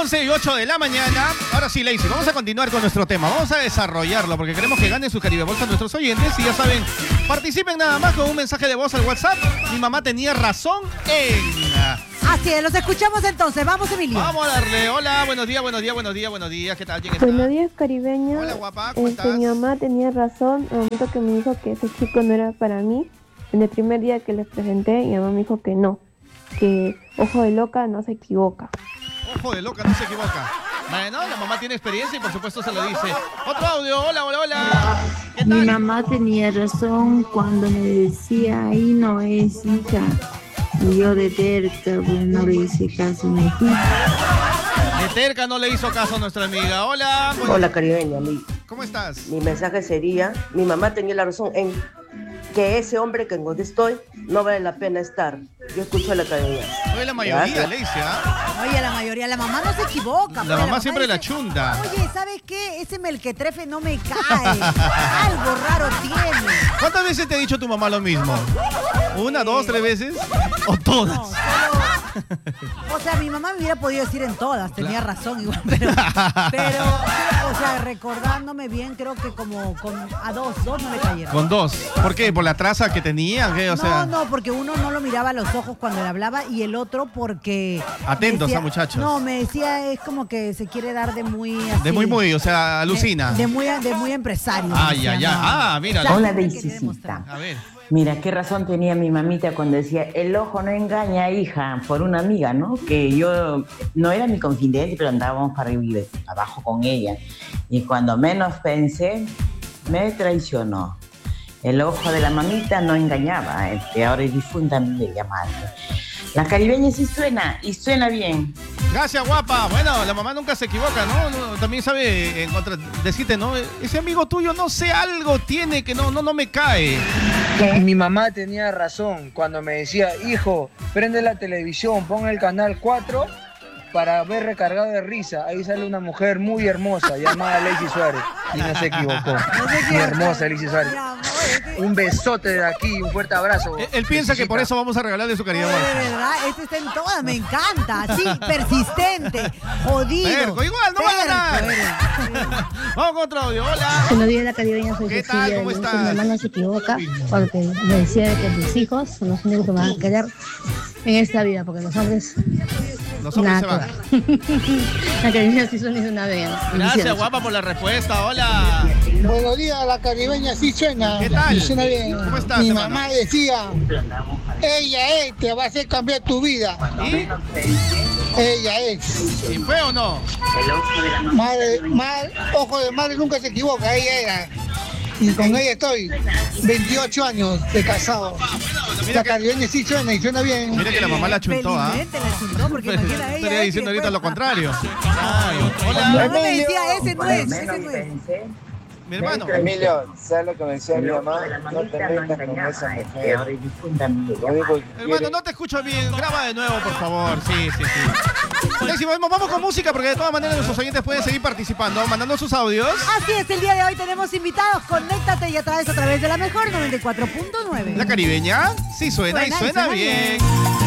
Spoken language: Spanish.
11:08 de la mañana. Ahora sí, Lacey, vamos a continuar con nuestro tema. Vamos a desarrollarlo porque queremos que ganen su Caribe Bolsa nuestros oyentes. Y ya saben, participen nada más con un mensaje de voz al WhatsApp. Mi mamá tenía razón en... Así es, los escuchamos entonces. Vamos, Emilio. Vamos a darle. Hola, buenos días, buenos días, buenos días, buenos días. ¿Qué tal? ¿Quién está? Buenos días, caribeños. Hola, guapa, ¿cómo estás? Mi mamá tenía razón al momento que me dijo que ese chico no era para mí. En el primer día que les presenté, mi mamá me dijo que no, que ojo de loca no se equivoca. Ojo de loca, no se equivoca. Bueno, la mamá tiene experiencia y por supuesto se lo dice. Otro audio, hola, hola, hola. ¿Qué tal? Mi mamá tenía razón cuando me decía, ahí no es, hija. Y yo de terca, pues no le hice caso a mi hija. De terca no le hizo caso a nuestra amiga. Hola. Hola, caribeña. ¿Cómo estás? Mi mensaje sería, mi mamá tenía la razón en que ese hombre que en donde estoy no vale la pena estar. Yo escucho a la caribeña. Oye, la mayoría, Lacey, ¿ah? Oye, la mayoría, la mamá no se equivoca. La mamá siempre la dice, chunda. Oye, ¿sabes qué? Ese melquetrefe no me cae. Algo raro tiene. ¿Cuántas veces te ha dicho tu mamá lo mismo? ¿Una, dos, tres veces? ¿O todas? No, o sea, mi mamá me hubiera podido decir en todas, tenía razón igual, pero, o sea, recordándome bien, creo que como a dos no le cayeron. Con dos. ¿Por qué? ¿Por la traza que tenía? ¿Qué? O sea... No, porque uno no lo miraba a los ojos cuando le hablaba y el otro porque... Atentos decía, a muchachos. No, me decía, es como que se quiere dar de muy... Así, de muy, o sea, alucina. De muy empresario. Ya. Ah, mira. Hola, Deisicita. A ver. Mira, qué razón tenía mi mamita cuando decía, el ojo no engaña, hija, por una amiga, ¿no? Que yo no era mi confidente, pero andábamos para arriba y abajo con ella. Y cuando menos pensé, me traicionó. El ojo de la mamita no engañaba, que ahora es difunta de llamarme. La caribeña sí suena, y suena bien. Gracias, guapa. Bueno, la mamá nunca se equivoca, ¿no? También sabe decirte, ¿no? Ese amigo tuyo, no sé, algo tiene que no me cae. Mi mamá tenía razón cuando me decía, hijo, prende la televisión, pon el canal 4 para ver Recargado de Risa. Ahí sale una mujer muy hermosa llamada Lacey Suárez. Y no se equivocó. Muy hermosa Lacey Suárez. Un besote de aquí, un fuerte abrazo. Él piensa que por eso vamos a regalarle su cariño. De verdad, este está en todas, me encanta. Sí, persistente, jodido. Perco, igual, no va a ganar. Vamos con otro audio, hola. Buenos días, la caribeña, soy ¿Qué Cecilia. tal? ¿Cómo estás? Mi mamá no se equivoca porque me decía que sus hijos son los únicos que me van a querer en esta vida, porque los hombres se van. La caribeña sí suena y suena bien. Gracias, guapa, por la respuesta. Hola. Buenos días, la caribeña sí suena. ¿Qué tal? Y suena bien. ¿Cómo estás, Mi hermano? mamá decía, ella te va a hacer cambiar tu vida. ¿Y? Ella es. ¿Y fue o no? Ojo de madre nunca se equivoca, ella era. Y con ella estoy 28 años de casado. La caribeña sí suena y suena bien. Mira que la mamá la chuntó, ¿ah? Felizmente la chuntó, porque imagina ella. Estaría diciendo ahorita lo contrario. Claro. Mi Hola. mamá me decía, ese no es. Mi hermano. Emilio, ¿sabes lo que me decía mi mamá? No te metas con esa mujer. Hermano, no te escucho bien. Graba de nuevo, por favor. Sí. Lacey, vamos con música porque de todas maneras nuestros oyentes pueden seguir participando, mandando sus audios. Así es, el día de hoy tenemos invitados. Conéctate y a través de la mejor 94.9. La caribeña sí suena y suena bien.